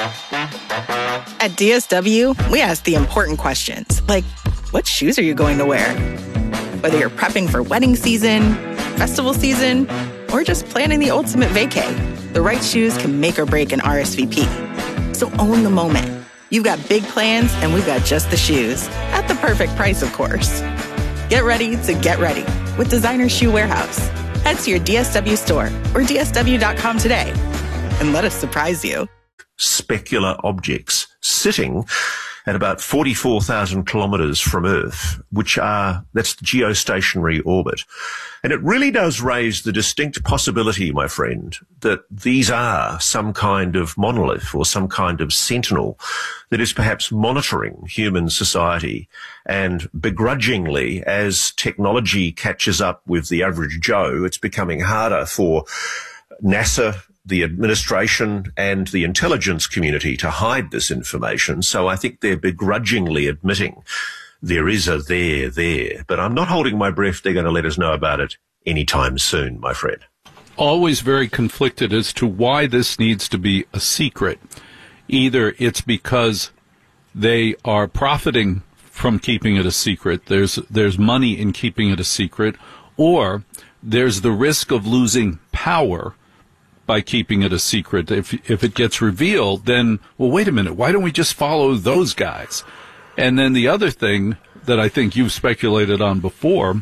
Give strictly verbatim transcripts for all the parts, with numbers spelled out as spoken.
At D S W, we ask the important questions, like, what shoes are you going to wear? Whether you're prepping for wedding season, festival season, or just planning the ultimate vacay, the right shoes can make or break an R S V P. So own the moment. You've got big plans, and we've got just the shoes. At the perfect price, of course. Get ready to get ready with Designer Shoe Warehouse. Head to your D S W store or D S W dot com today and let us surprise you. Specular objects sitting at about forty-four thousand kilometers from Earth, which are, that's the geostationary orbit. And it really does raise the distinct possibility, my friend, that these are some kind of monolith or some kind of sentinel that is perhaps monitoring human society. And begrudgingly, as technology catches up with the average Joe, it's becoming harder for NASA, the administration and the intelligence community to hide this information. So I think they're begrudgingly admitting there is a there there. But I'm not holding my breath they're going to let us know about it anytime soon, my friend. Always very conflicted as to why this needs to be a secret. Either it's because they are profiting from keeping it a secret, there's there's money in keeping it a secret, or there's the risk of losing power by keeping it a secret. If if it gets revealed, then, well, wait a minute, why don't we just follow those guys? And then the other thing that I think you've speculated on before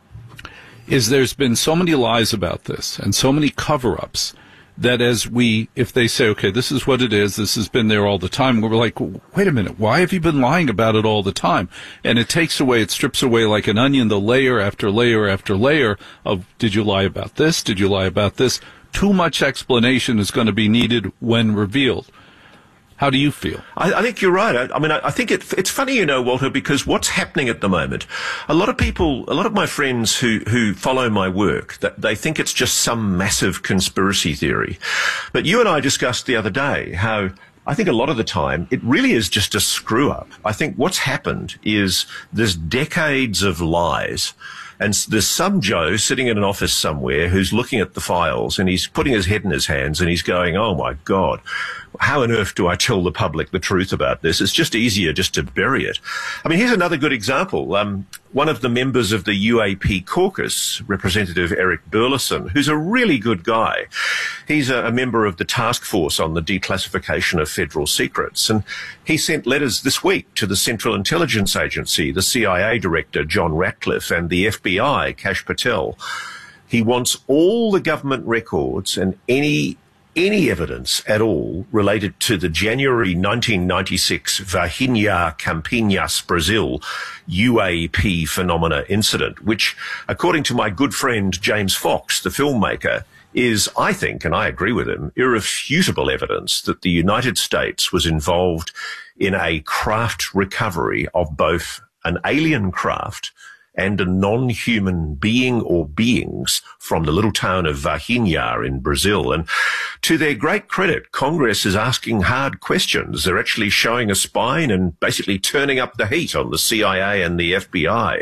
is there's been so many lies about this and so many cover-ups that as we, if they say, okay, this is what it is, this has been there all the time, we're like, wait a minute, why have you been lying about it all the time? And it takes away, it strips away like an onion, the layer after layer after layer of, did you lie about this? Did you lie about this? Too much explanation is going to be needed when revealed. How do you feel? I, I think you're right. I, I mean, I, I think it, it's funny, you know, Walter, because what's happening at the moment, a lot of people, a lot of my friends who, who follow my work, that they think it's just some massive conspiracy theory. But you and I discussed the other day how I think a lot of the time it really is just a screw up. I think what's happened is there's decades of lies. And there's some Joe sitting in an office somewhere who's looking at the files and he's putting his head in his hands and he's going, oh, my God, how on earth do I tell the public the truth about this? It's just easier just to bury it. I mean, here's another good example. Um, one of the members of the U A P caucus, Representative Eric Burleson, who's a really good guy. He's a, a member of the task force on the declassification of federal secrets. And he sent letters this week to the Central Intelligence Agency, the C I A director, John Ratcliffe, and the F B I, Kash Patel. He wants all the government records and any any evidence at all related to the January nineteen ninety-six Varginha Campinas, Brazil, U A P phenomena incident, which, according to my good friend James Fox, the filmmaker, is, I think, and I agree with him, irrefutable evidence that the United States was involved in a craft recovery of both an alien craft and a non-human being or beings from the little town of Varginha in Brazil. And to their great credit, Congress is asking hard questions. They're actually showing a spine and basically turning up the heat on the C I A and the F B I.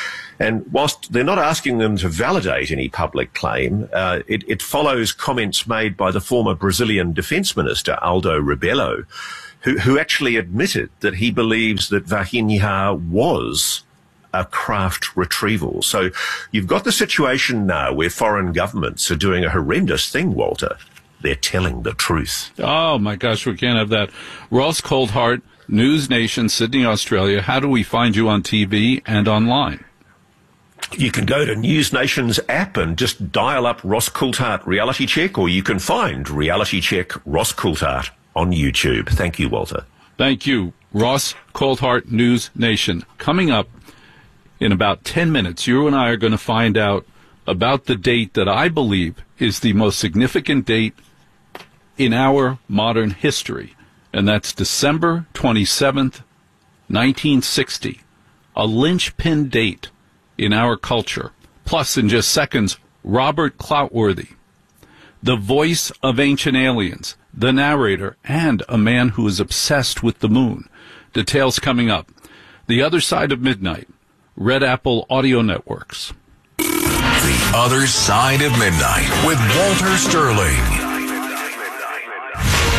And whilst they're not asking them to validate any public claim, uh, it, it follows comments made by the former Brazilian defense minister, Aldo Rebelo, who, who actually admitted that he believes that Varginha was a craft retrieval. So you've got the situation now where foreign governments are doing a horrendous thing, Walter. They're telling the truth. Oh, my gosh, we can't have that. Ross Coulthart, News Nation, Sydney, Australia. How do we find you on T V and online? You can go to News Nation's app and just dial up Ross Coulthart Reality Check, or you can find Reality Check Ross Coulthart on YouTube. Thank you, Walter. Thank you. Ross Coulthart, News Nation. Coming up in about ten minutes, you and I are going to find out about the date that I believe is the most significant date in our modern history, and that's December twenty-seventh, nineteen sixty, a linchpin date in our culture. Plus, in just seconds, Robert Cloutworthy, the voice of ancient aliens, the narrator, and a man who is obsessed with the moon. Details coming up. The Other Side of Midnight, Red Apple Audio Networks. The Other Side of Midnight with Walter Sterling.